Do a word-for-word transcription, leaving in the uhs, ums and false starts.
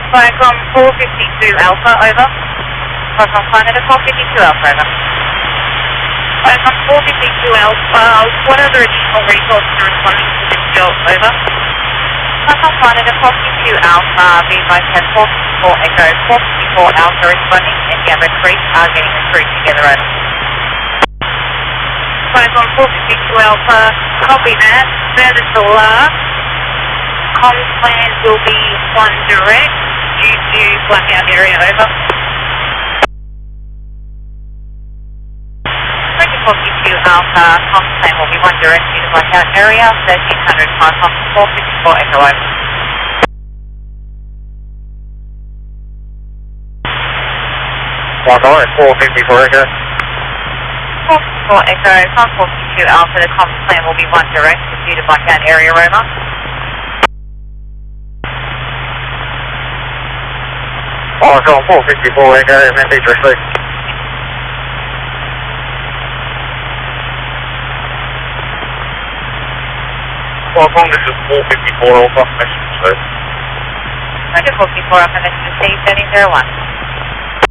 Viacom four fifty-two Alpha, over. Viacom Canada four fifty-two Alpha, over. Viacom four fifty-two Alpha, what other additional resources are responding to this job, over? Viacom Canada four fifty-two Alpha, V five ten four fifty-four Echo four fifty-four Alpha responding, and Yammer Creek are getting the crew together, over. Viacom four fifty-two Alpha, copy that, further to last. Comms plan will be one direct due to blackout area, over. four fifty-two Alpha, comms plan will be one direct due to blackout area, thirteen hundred Viacom four fifty-four Echo, over. Viacom four fifty-four Echo. four fifty-four Echo, comms four fifty-two Alpha, the comms plan will be one direct due to blackout area, over. Viacom four fifty-four Echo, M M B directly. Viacom, this is four fifty-four Alpha, message received. Roger, four fifty-four Alpha, message received, thirteen zero one.